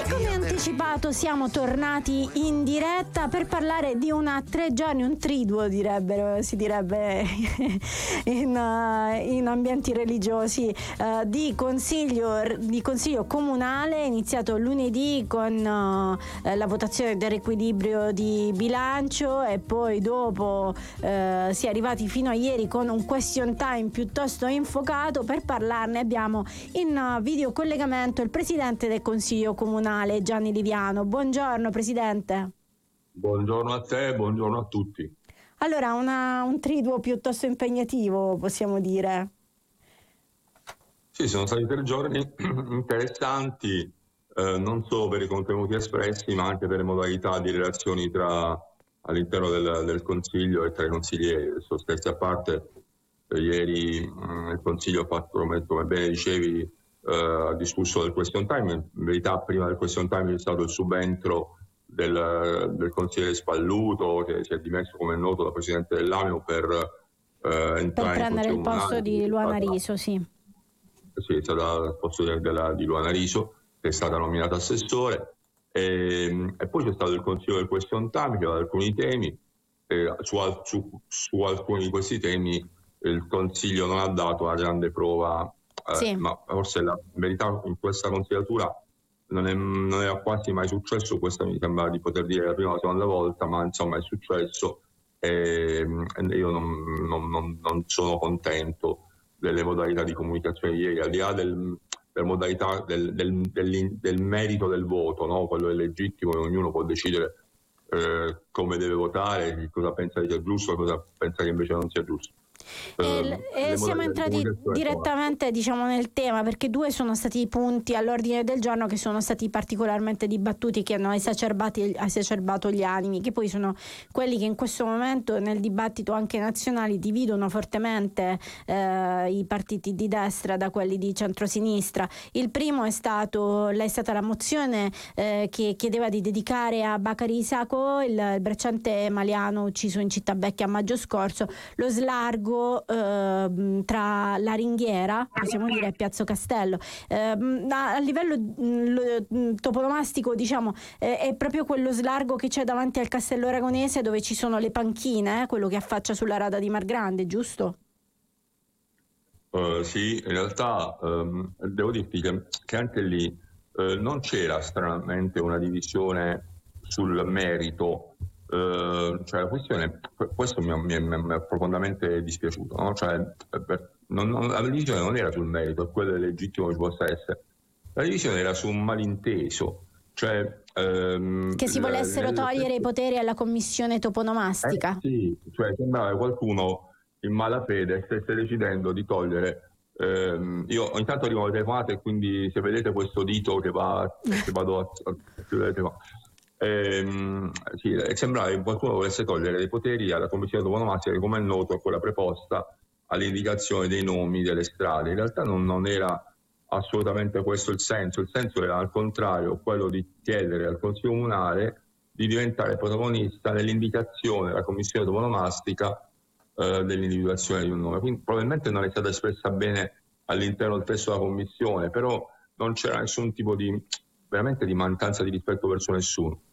Come anticipato siamo tornati in diretta per parlare di una 3 giorni, un triduo si direbbe in ambienti religiosi, di consiglio comunale iniziato lunedì con la votazione del riequilibrio di bilancio e poi dopo si è arrivati fino a ieri con un question time piuttosto infuocato. Per parlarne abbiamo in videocollegamento il presidente del consiglio comunale Gianni Liviano. Buongiorno presidente. Buongiorno a te, buongiorno a tutti. Allora, un triduo piuttosto impegnativo, possiamo dire. Sì, sono stati 3 giorni interessanti, non solo per i contenuti espressi, ma anche per le modalità di relazioni all'interno del Consiglio e tra i consiglieri. Adesso, scherzi a parte, ieri il Consiglio ha fatto, come bene dicevi, ha discusso del question time. In verità prima del question time c'è stato il subentro del consigliere Spalluto, che si è dimesso, come è noto, da presidente dell'AMIO per prendere il posto di Luana Riso, sì. Sì, è stata al posto di Luana Riso, che è stata nominata assessore, e poi c'è stato il consiglio del question time che aveva alcuni temi, su alcuni di questi temi il consiglio non ha dato una grande prova, sì. Ma forse in verità in questa consigliatura non era quasi mai successo. Questa mi sembra di poter dire la prima o la seconda volta, ma insomma è successo, e io non sono contento delle modalità di comunicazione di ieri, al di là delle modalità del merito del voto, no? Quello è legittimo e ognuno può decidere come deve votare, cosa pensa che sia giusto e cosa pensa che invece non sia giusto. E siamo entrati direttamente, diciamo, nel tema, perché 2 sono stati i punti all'ordine del giorno che sono stati particolarmente dibattuti, che hanno esacerbato gli animi, che poi sono quelli che in questo momento nel dibattito anche nazionale dividono fortemente i partiti di destra da quelli di centrosinistra. Il primo è stata la mozione che chiedeva di dedicare a Bakary Isako, il bracciante maliano ucciso in città vecchia a maggio scorso, lo slargo tra la Ringhiera, possiamo dire, e Piazza Castello. A livello toponomastico, diciamo, è proprio quello slargo che c'è davanti al Castello Aragonese, dove ci sono le panchine, quello che affaccia sulla rada di Margrande, giusto? Sì, in realtà devo dirti che anche lì non c'era stranamente una divisione sul merito. Cioè la questione, questo mi è profondamente dispiaciuto, no? Cioè, la divisione non era sul merito, quello è legittimo che ci possa essere. La divisione era su un malinteso, cioè che si volessero togliere i poteri alla commissione toponomastica. Sì, cioè sembrava che qualcuno in malafede stesse decidendo di togliere. Io ogni tanto arrivo alle telefonate, quindi se vedete questo dito che vado a chiudere qua. Sì, sembrava che qualcuno volesse togliere dei poteri alla commissione toponomastica, che, come è noto, è quella preposta all'indicazione dei nomi delle strade. In realtà non era assolutamente questo il senso era al contrario quello di chiedere al Consiglio Comunale di diventare protagonista nell'indicazione della commissione toponomastica dell'individuazione di un nome. Quindi probabilmente non è stata espressa bene all'interno del testo della commissione, però non c'era nessun tipo di mancanza di rispetto verso nessuno.